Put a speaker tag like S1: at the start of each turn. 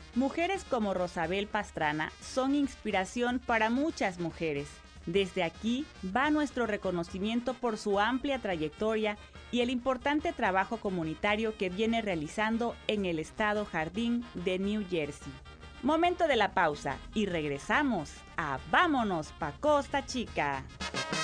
S1: Mujeres como Rosabel Pastrana son inspiración para muchas mujeres. Desde aquí va nuestro reconocimiento por su amplia trayectoria y el importante trabajo comunitario que viene realizando en el estado Jardín de New Jersey. Momento de la pausa y regresamos a Vámonos pa' Costa Chica.